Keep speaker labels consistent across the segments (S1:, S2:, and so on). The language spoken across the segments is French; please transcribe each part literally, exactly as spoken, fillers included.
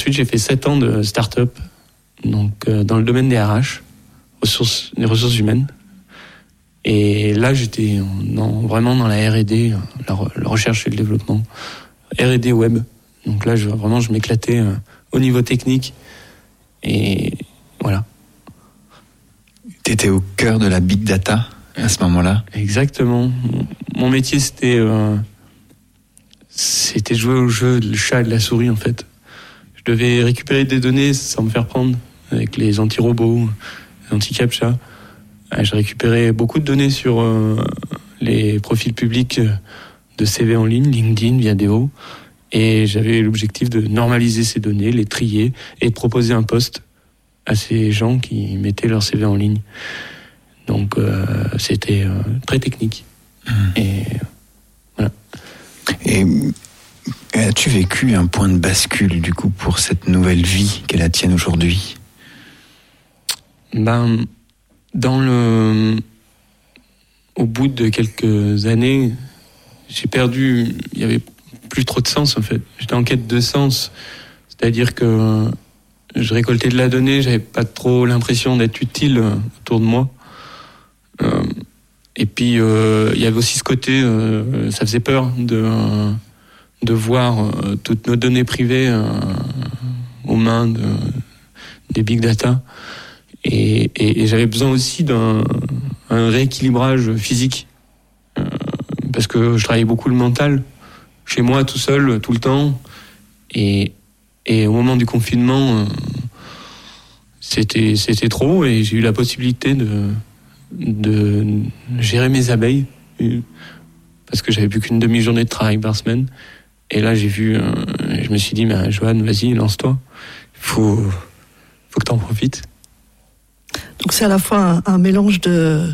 S1: ensuite, j'ai fait sept ans de start-up, donc euh, dans le domaine des R H, ressources, des ressources humaines. Et là, j'étais dans, vraiment dans la R et D, la, la recherche et le développement, R et D web. Donc là, je, vraiment, je m'éclatais euh, au niveau technique. Et voilà.
S2: T'étais au cœur de la big data à ce moment-là.
S1: Exactement. Mon métier, c'était euh, c'était jouer au jeu le chat et de la souris, en fait. Je devais récupérer des données sans me faire prendre, avec les anti-robots, les anti-captcha. Je récupérais beaucoup de données sur euh, les profils publics de C V en ligne, LinkedIn, Viadeo, et j'avais l'objectif de normaliser ces données, les trier et de proposer un poste à ces gens qui mettaient leur C V en ligne. Donc euh, c'était euh, très technique. Mmh. Et voilà.
S2: Et as-tu vécu un point de bascule du coup pour cette nouvelle vie qu'est la tienne aujourd'hui ?
S1: Ben, dans le, au bout de quelques années, j'ai perdu. Il y avait plus trop de sens en fait. J'étais en quête de sens, c'est-à-dire que je récoltais de la donnée, j'avais pas trop l'impression d'être utile autour de moi. Euh, et puis euh, il y avait aussi ce côté, euh, ça faisait peur de de voir euh, toutes nos données privées euh, aux mains de, des big data. Et, et, et j'avais besoin aussi d'un un rééquilibrage physique euh, parce que je travaillais beaucoup le mental chez moi tout seul tout le temps. Et Et au moment du confinement, euh, c'était, c'était trop et j'ai eu la possibilité de, de gérer mes abeilles parce que j'avais plus qu'une demi-journée de travail par semaine. Et là, j'ai vu, euh, je me suis dit, mais Johan, vas-y, lance-toi. Faut, faut que t'en profites.
S3: Donc c'est à la fois un, un mélange de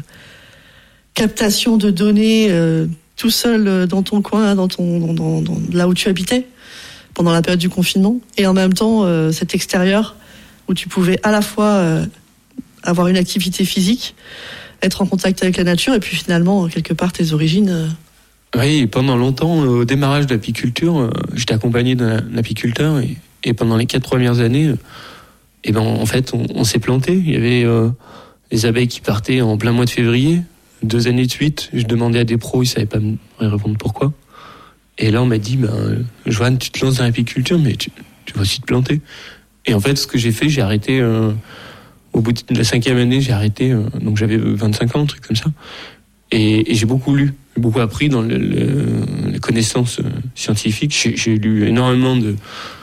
S3: captation de données euh, tout seul dans ton coin, dans ton, dans, dans, dans, là où tu habitais, pendant la période du confinement, et en même temps euh, cet extérieur où tu pouvais à la fois euh, avoir une activité physique, être en contact avec la nature, et puis finalement quelque part tes origines. Euh...
S1: Oui, pendant longtemps, au démarrage de l'apiculture, euh, j'étais accompagné d'un apiculteur, et, et pendant les quatre premières années, euh, et ben en fait on, on s'est planté. Il y avait euh, les abeilles qui partaient en plein mois de février, deux années de suite. Je demandais à des pros, ils savaient pas me répondre pourquoi. Et là, on m'a dit, ben, Johan, tu te lances dans l'apiculture, mais tu, tu vas aussi te planter. Et en fait, ce que j'ai fait, j'ai arrêté, euh, au bout de la cinquième année, j'ai arrêté, euh, donc j'avais vingt-cinq ans, un truc comme ça. Et, et j'ai beaucoup lu, j'ai beaucoup appris dans le, le, les connaissances scientifiques. J'ai, j'ai lu énormément de,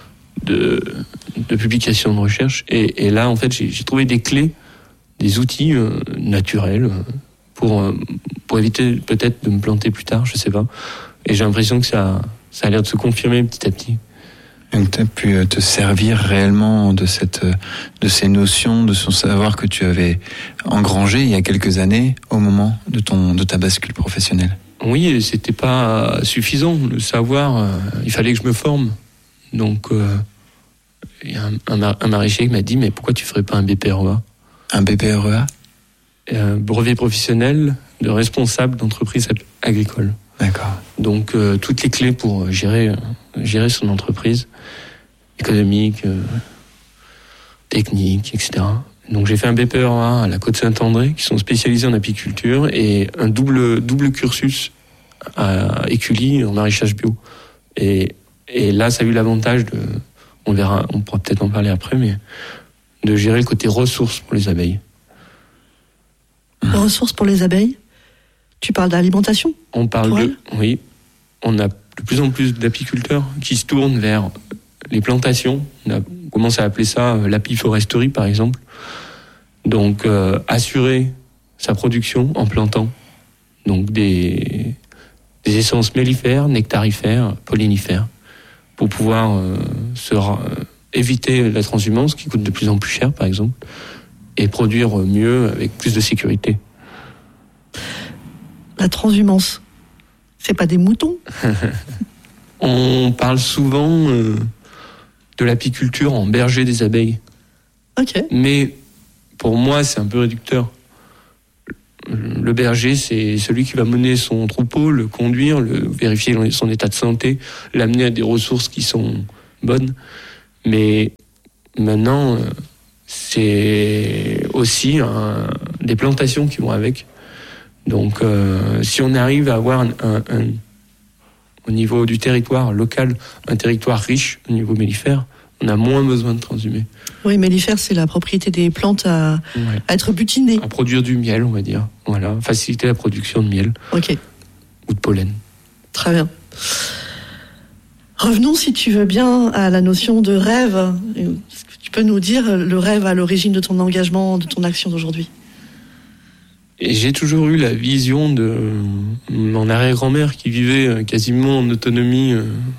S1: de, de publications de recherche. Et, et là, en fait, j'ai, j'ai trouvé des clés, des outils euh, naturels pour, euh, pour éviter peut-être de me planter plus tard, je sais pas. Et j'ai l'impression que ça, ça a l'air de se confirmer petit à petit.
S2: Donc tu as pu te servir réellement de, cette, de ces notions, de ce savoir que tu avais engrangé il y a quelques années au moment de, ton, de ta bascule professionnelle.
S1: Oui, et c'était pas suffisant. Le savoir, euh, il fallait que je me forme. Donc euh, il y a un, un, un maraîcher qui m'a dit, mais pourquoi tu ferais pas un B P R E A ?
S2: Un B P R E A ?
S1: Un brevet professionnel de responsable d'entreprise agricole.
S2: D'accord.
S1: Donc euh, toutes les clés pour gérer, euh, gérer son entreprise, économique, euh, technique, et cetera. Donc j'ai fait un B P R E A à la Côte-Saint-André, qui sont spécialisés en apiculture, et un double, double cursus à Écully en maraîchage bio. Et, et là, ça a eu l'avantage de, on verra, on pourra peut-être en parler après, mais de gérer le côté ressources pour les abeilles.
S3: Ressources pour les abeilles ? Tu parles d'alimentation ?
S1: On parle
S3: Toile ?
S1: de, oui. On a de plus en plus d'apiculteurs qui se tournent vers les plantations. On a commencé à appeler ça l'apiforesterie, par exemple. Donc, euh, assurer sa production en plantant donc des, des essences mellifères, nectarifères, pollinifères, pour pouvoir euh, se, euh, éviter la transhumance qui coûte de plus en plus cher, par exemple, et produire mieux avec plus de sécurité.
S3: La transhumance, c'est pas des moutons ?
S1: On parle souvent euh, de l'apiculture en berger des abeilles.
S3: Ok.
S1: Mais pour moi, c'est un peu réducteur. Le berger, c'est celui qui va mener son troupeau, le conduire, le vérifier son état de santé, l'amener à des ressources qui sont bonnes. Mais maintenant, euh, c'est aussi un, des plantations qui vont avec. Donc, euh, si on arrive à avoir un, un, un, au niveau du territoire local, un territoire riche au niveau mellifère, on a moins besoin de transhumer.
S3: Oui, mellifère, c'est la propriété des plantes à,
S1: ouais.
S3: à être butinées.
S1: À produire du miel, on va dire. Voilà, faciliter la production de miel.
S3: Ok.
S1: Ou de pollen.
S3: Très bien. Revenons, si tu veux bien, à la notion de rêve. Est-ce que tu peux nous dire le rêve à l'origine de ton engagement, de ton action d'aujourd'hui ?
S1: Et j'ai toujours eu la vision de mon arrière-grand-mère qui vivait quasiment en autonomie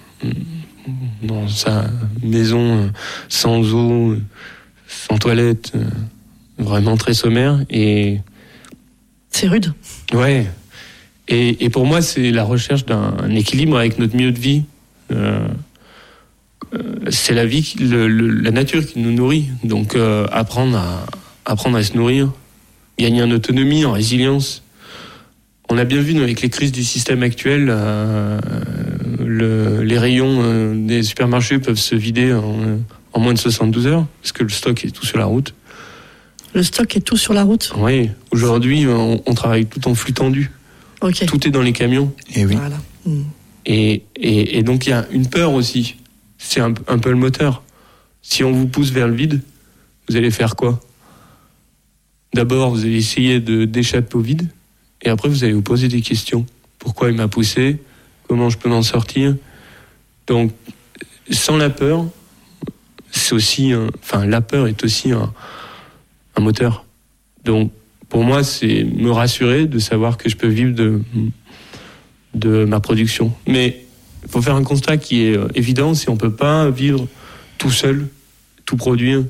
S1: dans sa maison, sans eau, sans toilette, vraiment très sommaire. Et
S3: c'est rude.
S1: Ouais. Et, et pour moi, c'est la recherche d'un équilibre avec notre milieu de vie. Euh, euh, c'est la vie, le, le, la nature qui nous nourrit. Donc euh, apprendre à apprendre à se nourrir, gagner en autonomie, en résilience. On a bien vu avec les crises du système actuel, euh, le, les rayons euh, des supermarchés peuvent se vider en, en moins de soixante-douze heures, parce que le stock est tout sur la route.
S3: Le stock est tout sur la route ?
S1: Oui, aujourd'hui, on, on travaille tout en flux tendu.
S3: Okay.
S1: Tout est dans les camions.
S2: Et oui.
S3: Voilà. Mmh.
S1: Et, et, et donc, il y a une peur aussi. C'est un, un peu le moteur. Si on vous pousse vers le vide, vous allez faire quoi ? D'abord, vous allez essayer de, d'échapper au vide. Et après, vous allez vous poser des questions. Pourquoi il m'a poussé ? Comment je peux m'en sortir ? Donc, sans la peur, c'est aussi... Un, enfin, la peur est aussi un, un moteur. Donc, pour moi, c'est me rassurer de savoir que je peux vivre de, de ma production. Mais il faut faire un constat qui est évident, c'est qu'on ne peut pas vivre tout seul, tout produire.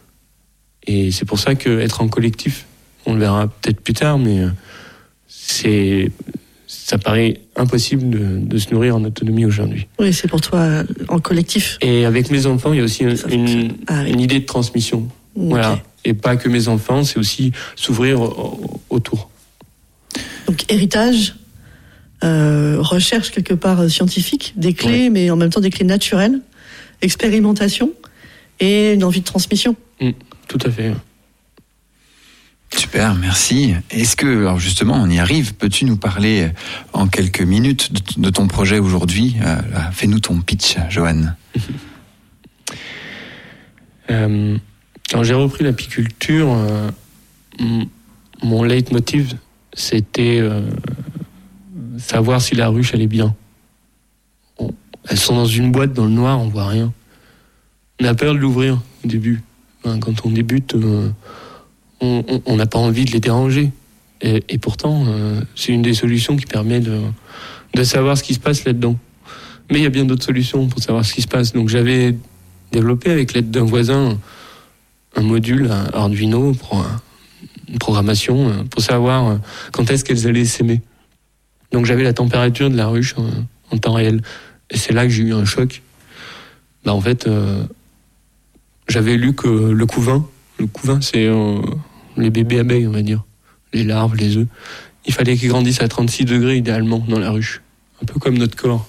S1: Et c'est pour ça qu'être en collectif, on le verra peut-être plus tard, mais c'est, ça paraît impossible de, de se nourrir en autonomie aujourd'hui.
S3: Oui, c'est pour toi en collectif.
S1: Et avec mes enfants, il y a aussi une, une, ah, oui. une idée de transmission. Okay. Voilà. Et pas que mes enfants, c'est aussi s'ouvrir autour. Donc
S3: héritage, euh, recherche quelque part scientifique, des clés, ouais. mais en même temps des clés naturelles, expérimentation et une envie de transmission.
S1: Mmh, tout à fait.
S2: Super, merci. Est-ce que, alors justement, on y arrive, peux-tu nous parler en quelques minutes de, de ton projet aujourd'hui ? euh, Fais-nous ton pitch, Johan.
S1: euh... Quand j'ai repris l'apiculture, euh, mon leitmotiv, c'était euh, savoir si la ruche allait bien. On, elles sont dans une boîte dans le noir, on voit rien. On a peur de l'ouvrir au début. Enfin, quand on débute, euh, on n'a pas envie de les déranger. Et, et pourtant, euh, c'est une des solutions qui permet de, de savoir ce qui se passe là-dedans. Mais il y a bien d'autres solutions pour savoir ce qui se passe. Donc j'avais développé avec l'aide d'un voisin un module, un Arduino, pour une programmation, pour savoir quand est-ce qu'elles allaient s'aimer. Donc j'avais la température de la ruche en, en temps réel. Et c'est là que j'ai eu un choc. Bah en fait, euh, j'avais lu que le couvain, le couvain c'est euh, les bébés abeilles, on va dire, les larves, les œufs, il fallait qu'ils grandissent à trente-six degrés idéalement dans la ruche. Un peu comme notre corps.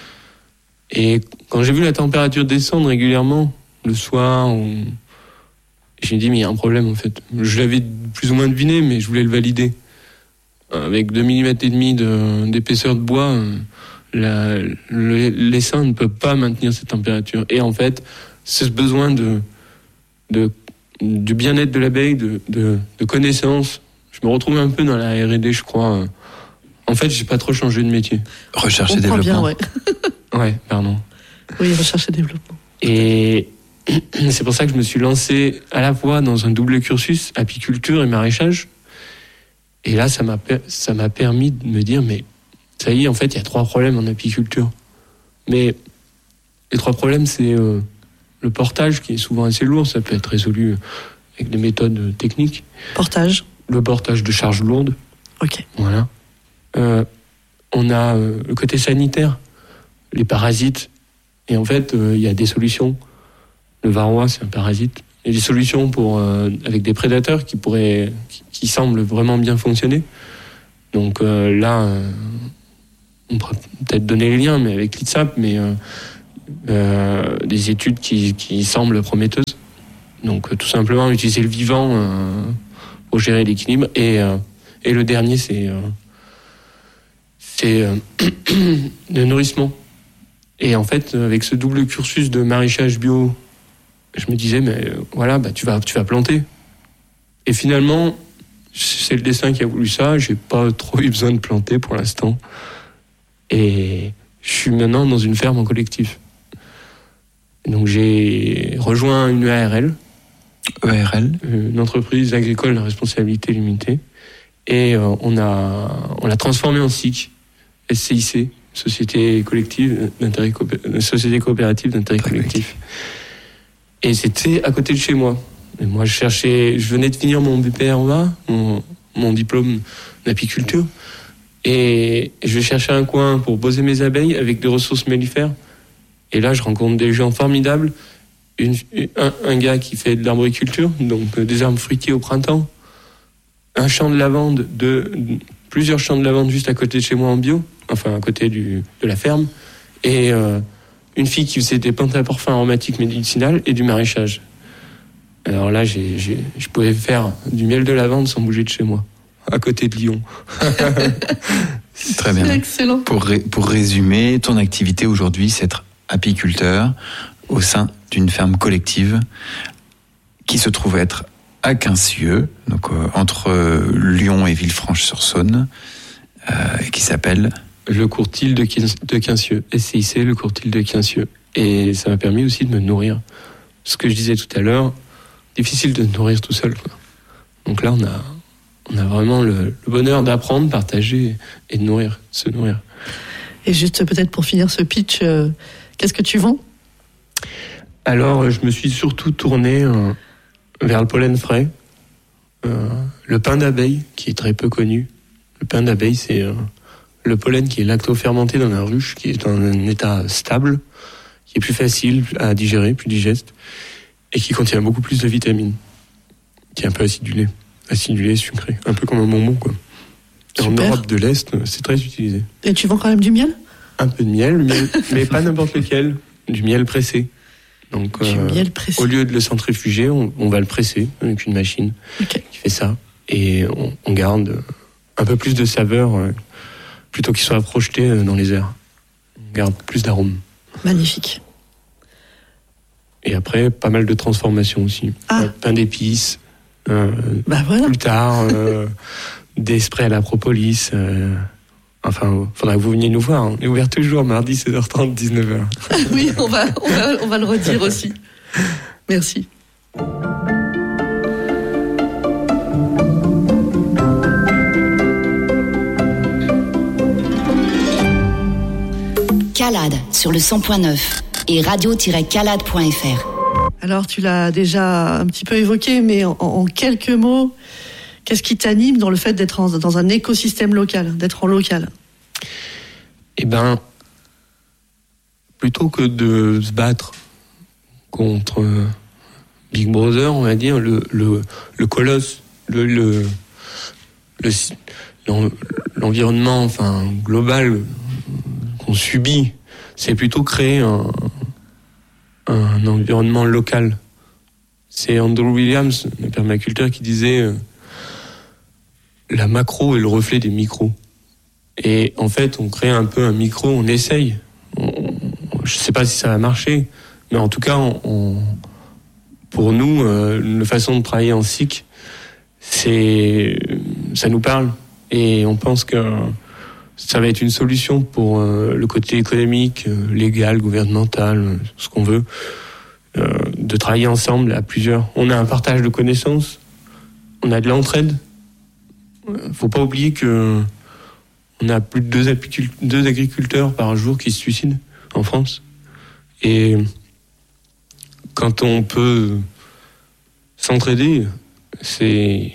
S1: Et quand j'ai vu la température descendre régulièrement, le soir, on... j'ai dit, mais il y a un problème, en fait. Je l'avais plus ou moins deviné, mais je voulais le valider. Avec deux millimètres et demi de, d'épaisseur de bois, la, le, l'essaim ne peut pas maintenir cette température. Et en fait, c'est ce besoin de, de, du bien-être de l'abeille, de, de, de connaissances. Je me retrouve un peu dans la R et D, je crois. En fait, j'ai pas trop changé de métier.
S2: Recherche et développement.
S3: Bien, ouais.
S1: Ouais, pardon.
S3: Oui, recherche et développement.
S1: Et c'est pour ça que je me suis lancé à la fois dans un double cursus, apiculture et maraîchage. Et là, ça m'a, ça m'a permis de me dire, mais ça y est, en fait, il y a trois problèmes en apiculture. Mais les trois problèmes, c'est euh, le portage, qui est souvent assez lourd, ça peut être résolu avec des méthodes techniques. Portage. Le portage de charges lourdes.
S3: Ok.
S1: Voilà. Euh, on a euh, le côté sanitaire, les parasites. Et en fait, il euh, y a des solutions. Le varroa, c'est un parasite. Il y a des solutions pour, euh, avec des prédateurs qui pourraient, qui, qui semblent vraiment bien fonctionner. Donc euh, là, euh, on pourrait peut-être donner les liens, mais avec l'I T S A P, mais euh, euh, des études qui, qui semblent prometteuses. Donc euh, tout simplement utiliser le vivant euh, pour gérer l'équilibre. Et, euh, et le dernier, c'est, euh, c'est euh, le nourrissement. Et en fait, avec ce double cursus de maraîchage bio, je me disais, mais voilà, bah, tu vas, tu vas planter. Et finalement, c'est le destin qui a voulu ça. J'ai pas trop eu besoin de planter pour l'instant. Et je suis maintenant dans une ferme en collectif. Donc j'ai rejoint une A R L.
S2: E R L,
S1: une entreprise agricole à responsabilité limitée. Et euh, on, a, on l'a transformée en S I C, S C I C, Société collective d'intérêt coopé... Société coopérative d'intérêt collectif. Et c'était à côté de chez moi. Et moi, je cherchais, je venais de finir mon B P R O A, mon, mon diplôme d'apiculture, et je cherchais un coin pour poser mes abeilles avec des ressources mellifères. Et là, je rencontre des gens formidables. Une, un, un gars qui fait de l'arboriculture, donc des arbres fruitiers au printemps, un champ de lavande, de, plusieurs champs de lavande juste à côté de chez moi en bio, enfin à côté du, de la ferme, et euh, une fille qui faisait des plantes à parfum aromatiques médicinales et du maraîchage. Alors là, j'ai, j'ai, je pouvais faire du miel de lavande sans bouger de chez moi, à côté de Lyon.
S2: Très bien.
S3: C'est excellent.
S2: Pour, ré, pour résumer, ton activité aujourd'hui, c'est être apiculteur au sein d'une ferme collective qui se trouve être à Quincieux, donc euh, entre euh, Lyon et Villefranche-sur-Saône, euh, qui s'appelle
S1: le Courtil de, Quin- de Quincieux, S C I C, le Courtil de Quincieux. Et ça m'a permis aussi de me nourrir. Ce que je disais tout à l'heure, difficile de se nourrir tout seul, quoi. Donc là, on a, on a vraiment le, le bonheur d'apprendre, partager et de nourrir, se nourrir.
S3: Et juste peut-être pour finir ce pitch, euh, qu'est-ce que tu vends ?
S1: Alors, je me suis surtout tourné euh, vers le pollen frais, euh, le pain d'abeille, qui est très peu connu. Le pain d'abeille, c'est euh, le pollen qui est lacto-fermenté dans la ruche, qui est dans un état stable, qui est plus facile à digérer, plus digeste, et qui contient beaucoup plus de vitamines, qui est un peu acidulé, acidulé, sucré, un peu comme un bonbon, quoi. En Europe de l'Est, c'est très utilisé.
S3: Et tu vends quand même du miel ?
S1: Un peu de miel, miel mais pas n'importe lequel, du miel pressé. Donc,
S3: du
S1: euh,
S3: miel pressé.
S1: Au lieu de le centrifuger, on, on va le presser avec une machine
S3: okay.
S1: qui fait ça. Et on, on garde un peu plus de saveur euh, plutôt qu'il soit projeté dans les airs. On garde plus d'arômes.
S3: Magnifique.
S1: Et après, pas mal de transformations aussi.
S3: Ah.
S1: Euh, pain d'épices. Euh,
S3: bah voilà.
S1: Plus tard, euh, des sprays à la propolis. Euh, Enfin, il faudra que vous veniez nous voir. On est ouvert toujours mardi seize heures trente, dix-neuf heures.
S3: Oui, on va, on va, on va le redire aussi. Merci.
S4: Calade sur le cent point neuf et radio tiret calade point f r.
S3: Alors, tu l'as déjà un petit peu évoqué, mais en, en quelques mots, qu'est-ce qui t'anime dans le fait d'être en, dans un écosystème local, d'être en local ?
S1: Eh ben, plutôt que de se battre contre Big Brother, on va dire, le, le, le colosse, le, le, le, l'environnement enfin, global qu'on subit, c'est plutôt créer un, un environnement local. C'est Andrew Williams, le permaculteur, qui disait euh, la macro est le reflet des micros. Et en fait, on crée un peu un micro, on essaye. On, je ne sais pas si ça va marcher, mais en tout cas, on, on, pour nous, euh, la façon de travailler en S I C, c'est, ça nous parle. Et on pense que ça va être une solution pour euh, le côté économique, euh, légal, gouvernemental, euh, ce qu'on veut, euh, de travailler ensemble à plusieurs. On a un partage de connaissances, on a de l'entraide. Il ne faut pas oublier que on a plus de deux, apicult- deux agriculteurs par jour qui se suicident en France. Et quand on peut s'entraider, c'est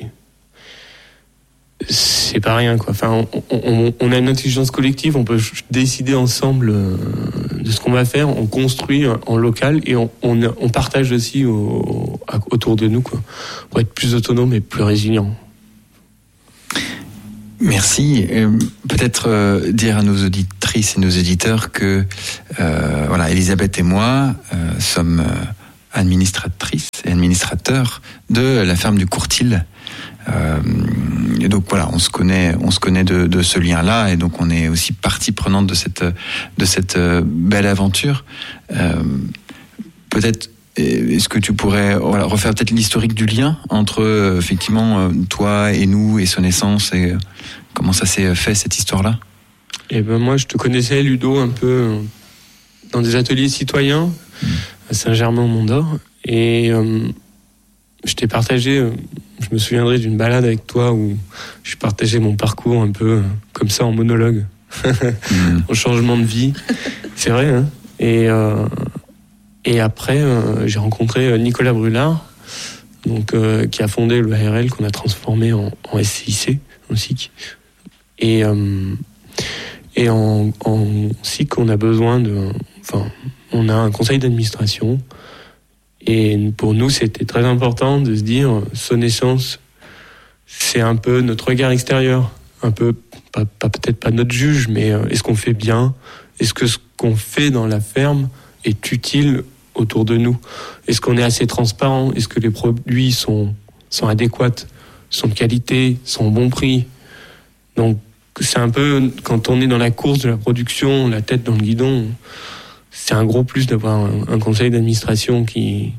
S1: c'est pas rien, quoi. Enfin, on, on, on a une intelligence collective, on peut décider ensemble de ce qu'on va faire, on construit en local et on, on, on partage aussi au, autour de nous, quoi, pour être plus autonome et plus résilient.
S2: Merci. Euh, peut-être euh, dire à nos auditrices et nos auditeurs que euh, voilà, Elisabeth et moi euh, sommes euh, administratrices et administrateurs de la ferme du Courtil. Euh, et donc voilà, on se connaît, on se connaît de, de ce lien-là, et donc on est aussi partie prenante de cette de cette belle aventure. Euh, peut-être, est-ce que tu pourrais voilà, refaire peut-être l'historique du lien entre euh, effectivement toi et nous et son naissance, et comment ça s'est fait cette histoire-là?
S1: Et ben moi, je te connaissais, Ludo, un peu dans des ateliers citoyens mmh. à Saint-Germain-au-Mont-d'Or, et euh, je t'ai partagé, euh, je me souviendrai d'une balade avec toi où je partageais mon parcours un peu euh, comme ça en monologue, mmh. en changement de vie. C'est vrai, hein. Et, euh, et après, euh, j'ai rencontré Nicolas Brulard, donc, euh, qui a fondé le A R L qu'on a transformé en, en S C I C, en S I C. Et, euh, et en, en S I C, on a besoin de... Enfin, on a un conseil d'administration. Et pour nous, c'était très important de se dire, Son Essence, c'est un peu notre regard extérieur, un peu, pas, pas, peut-être pas notre juge, mais est-ce qu'on fait bien? Est-ce que ce qu'on fait dans la ferme est utile autour de nous? Est-ce qu'on est assez transparent? Est-ce que les produits sont, sont adéquats, sont de qualité, sont au bon prix? Donc, c'est un peu, quand on est dans la course de la production, la tête dans le guidon, c'est un gros plus d'avoir un, un conseil d'administration qui,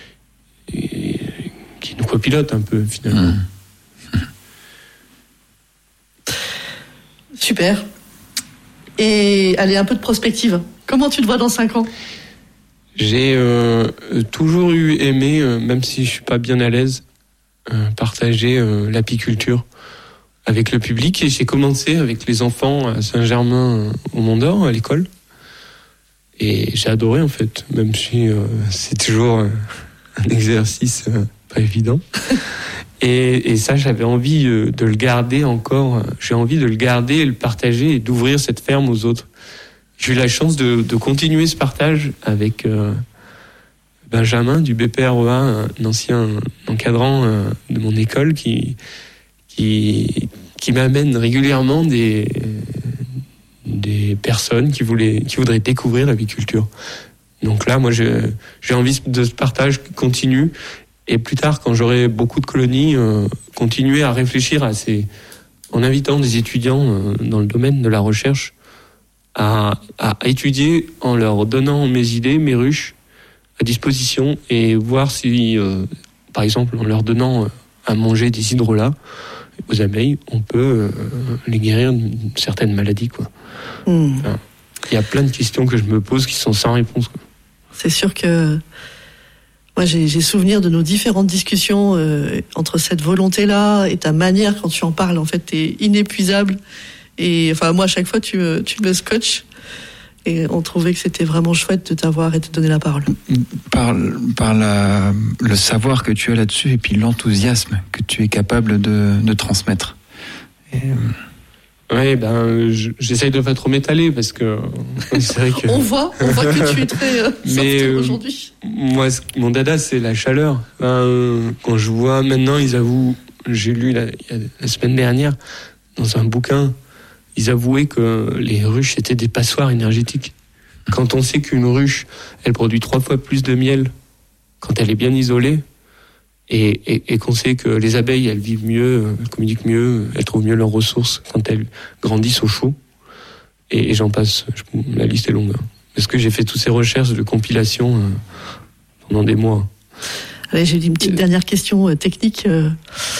S1: qui nous copilote un peu, finalement. Mmh.
S3: Super. Et allez, un peu de prospective. Comment tu te vois dans cinq ans?
S1: J'ai euh, toujours eu aimé, euh, même si je suis pas bien à l'aise, euh, partager euh, l'apiculture avec le public. Et j'ai commencé avec les enfants à Saint-Germain-au-Mont-d'Or, à l'école. Et j'ai adoré, en fait, même si euh, c'est toujours euh, un exercice euh, pas évident. Et, et ça, j'avais envie euh, de le garder encore. J'ai envie de le garder et le partager et d'ouvrir cette ferme aux autres. J'ai eu la chance de, de continuer ce partage avec euh, Benjamin du B P R E A, un ancien encadrant euh, de mon école qui, qui, qui m'amène régulièrement des... des personnes qui voulaient, qui voudraient découvrir l'apiculture. Donc là, moi, j'ai, j'ai envie de ce partage qui continue, et plus tard, quand j'aurai beaucoup de colonies, euh, continuer à réfléchir à ces, en invitant des étudiants euh, dans le domaine de la recherche à, à étudier, en leur donnant mes idées, mes ruches à disposition, et voir si, euh, par exemple, en leur donnant euh, à manger des hydrolats aux abeilles, on peut euh, les guérir d'une certaine maladie, quoi. Mmh. Enfin, il y a plein de questions que je me pose qui sont sans réponse, quoi.
S3: C'est sûr que moi j'ai, j'ai souvenir de nos différentes discussions euh, entre cette volonté-là et ta manière quand tu en parles. En fait, t'es inépuisable. Et enfin, moi, à chaque fois, tu me, tu me scotches. Et on trouvait que c'était vraiment chouette de t'avoir et de te donner la parole.
S2: Par, par la, le savoir que tu as là-dessus et puis l'enthousiasme que tu es capable de, de transmettre. Et...
S1: Oui, ben, j'essaye de pas trop m'étaler parce que c'est vrai que...
S3: on voit, on voit que tu es très euh,
S1: Mais euh,
S3: aujourd'hui.
S1: Moi, mon dada, c'est la chaleur. Ben, euh, quand je vois maintenant, ils avouent, j'ai lu la, la semaine dernière dans un bouquin, ils avouaient que les ruches étaient des passoires énergétiques. Quand on sait qu'une ruche, elle produit trois fois plus de miel quand elle est bien isolée, et, et, et qu'on sait que les abeilles, elles vivent mieux, elles communiquent mieux, elles trouvent mieux leurs ressources quand elles grandissent au chaud. Et, et j'en passe, je, la liste est longue. Parce que j'ai fait toutes ces recherches de compilation euh, pendant des mois.
S3: Allez, j'ai une petite dernière question euh, technique. Euh,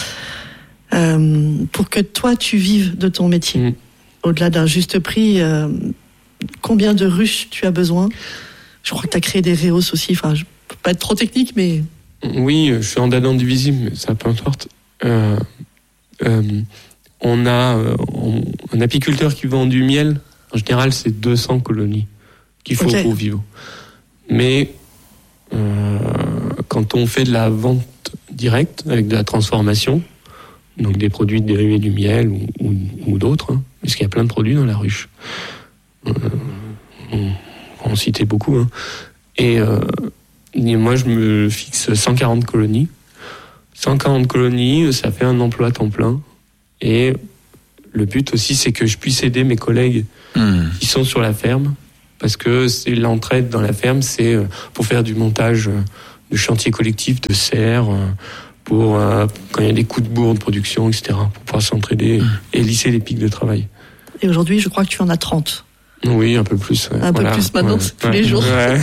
S3: euh, pour que toi, tu vives de ton métier, mmh. au-delà d'un juste prix, euh, combien de ruches tu as besoin? Je crois que tu as créé des réos aussi. Enfin, je ne peux pas être trop technique, mais...
S1: Oui, je suis en dada indivisible, mais ça peu importe. Euh, euh, on a euh, on, un apiculteur qui vend du miel. En général, c'est deux cents colonies qu'il faut okay. pour vivre. Mais euh, quand on fait de la vente directe avec de la transformation, donc des produits dérivés du miel ou, ou, ou d'autres, hein, parce qu'il y a plein de produits dans la ruche. Euh, on, on citait beaucoup. Hein. Et, euh, et moi, je me fixe cent quarante colonies. cent quarante colonies, ça fait un emploi à temps plein. Et le but aussi, c'est que je puisse aider mes collègues mmh. qui sont sur la ferme, parce que c'est l'entraide dans la ferme, c'est pour faire du montage de chantiers collectifs, de serres, pour euh, quand il y a des coups de bourre de production, et cetera, pour pouvoir s'entraider mmh. et lisser les pics de travail. Et
S3: aujourd'hui, je crois que tu en as trente.
S1: Oui, un peu plus. Ouais.
S3: Un
S1: voilà.
S3: peu plus maintenant, ouais. tous ouais. les jours. Ouais.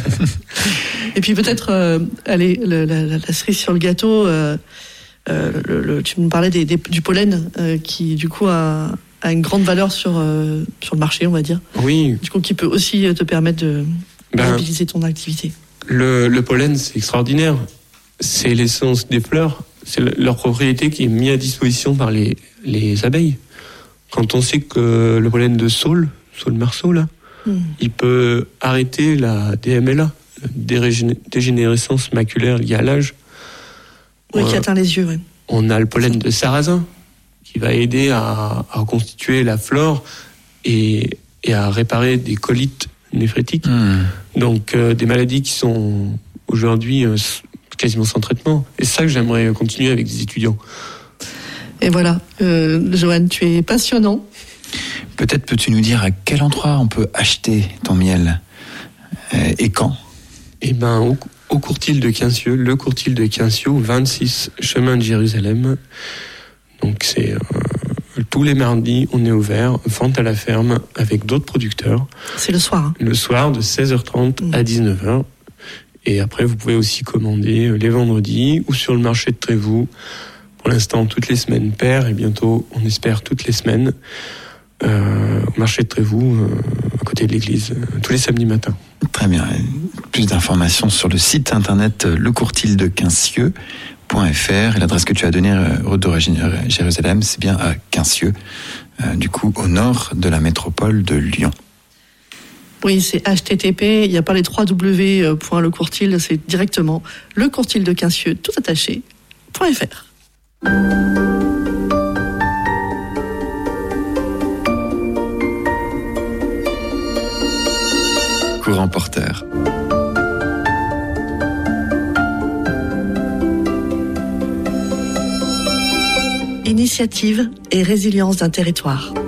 S3: Et puis peut-être, euh, allez, le, la, la cerise sur le gâteau, euh, euh, le, le, tu me parlais des, des, du pollen, euh, qui du coup a, a une grande valeur sur, euh, sur le marché, on va dire.
S1: Oui.
S3: Du coup, qui peut aussi te permettre de ben, mobiliser ton activité.
S1: Le, le pollen, c'est extraordinaire. C'est l'essence des fleurs. C'est le, leur propriété qui est mise à disposition par les, les abeilles. Quand on sait que le pollen de saule, saule marceau, là, mmh. il peut arrêter la D M L A, la dégénérescence maculaire liée à l'âge.
S3: Oui,
S1: euh,
S3: qui atteint les yeux, oui.
S1: On a le pollen de sarrasin, qui va aider à, à reconstituer la flore et, et à réparer des colites néphrétiques. Mmh. Donc, euh, des maladies qui sont aujourd'hui euh, quasiment sans traitement. Et c'est ça que j'aimerais continuer avec des étudiants.
S3: Et voilà, euh, Johan, tu es passionnant.
S2: Peut-être peux-tu nous dire à quel endroit on peut acheter ton miel euh, et quand ?
S1: Eh ben, au, au courtil de Quincieux, le courtil de Quincieux, vingt-six chemin de Jérusalem. Donc c'est euh, tous les mardis, on est ouvert, vente à la ferme avec d'autres producteurs.
S3: C'est le soir. Hein.
S1: Le soir de seize heures trente mmh. à dix-neuf heures. Et après, vous pouvez aussi commander les vendredis ou sur le marché de Trévoux. Pour l'instant, toutes les semaines paires et bientôt, on espère toutes les semaines. Euh, au marché de Trévoux, euh, à côté de l'église, euh, tous les samedis matins.
S2: Très bien. Plus d'informations sur le site internet lecourtil de quincieux point f r et l'adresse que tu as donnée, route de Jérusalem, c'est bien à Quincieux, euh, du coup au nord de la métropole de Lyon.
S3: Oui, c'est H T T P, il n'y a pas les trois W point lecourtil, c'est directement lecourtil de Quincieux, tout attaché, .fr.
S2: Courant porteur.
S3: Initiative et résilience d'un territoire.